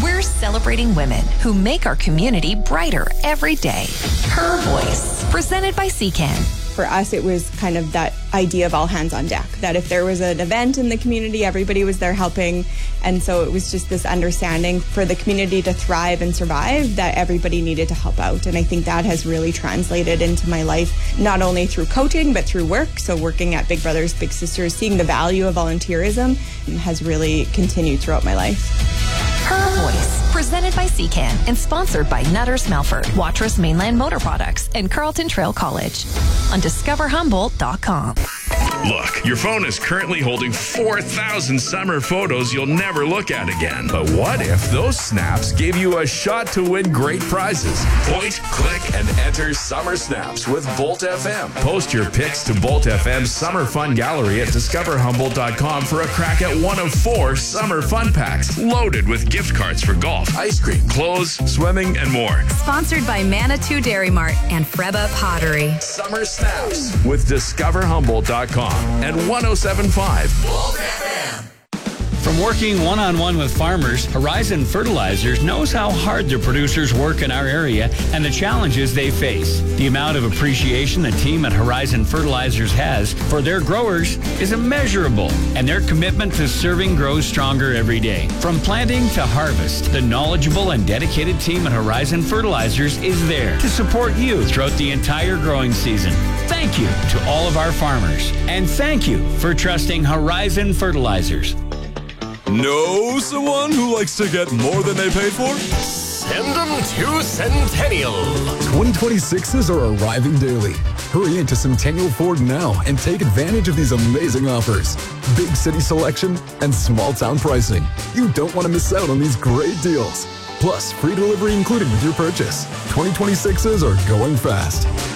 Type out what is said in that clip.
We're celebrating women who make our community brighter every day. Her Voice, presented by CCAN. For us, it was kind of that idea of all hands on deck, that if there was an event in the community, everybody was there helping. And so it was just this understanding for the community to thrive and survive that everybody needed to help out. And I think that has really translated into my life, not only through coaching, but through work. So working at Big Brothers Big Sisters, seeing the value of volunteerism has really continued throughout my life. Her Voice, presented by CCAN and sponsored by Nutters Melford, Watrous Mainland Motor Products, and Carlton Trail College on discoverhumboldt.com. Look, your phone is currently holding 4,000 summer photos you'll never look at again. But what if those snaps gave you a shot to win great prizes? Point, click, and enter Summer Snaps with Bolt FM. Post your pics to Bolt FM's Summer Fun Gallery at discoverhumboldt.com for a crack at one of 4 summer fun packs loaded with gift cards for golf, ice cream, clothes, swimming, and more. Sponsored by Manitou Dairy Mart and Freba Pottery. Summer Snaps with discoverhumboldt.com and 107.5 Bolt FM. From working one-on-one with farmers, Horizon Fertilizers knows how hard their producers work in our area and the challenges they face. The amount of appreciation the team at Horizon Fertilizers has for their growers is immeasurable, and their commitment to serving grows stronger every day. From planting to harvest, the knowledgeable and dedicated team at Horizon Fertilizers is there to support you throughout the entire growing season. Thank you to all of our farmers, and thank you for trusting Horizon Fertilizers. Know someone who likes to get more than they paid for? Send them to Centennial. 2026s are arriving daily. Hurry into Centennial Ford now and take advantage of these amazing offers. Big city selection and small town pricing. You don't want to miss out on these great deals. Plus, free delivery included with your purchase. 2026s are going fast.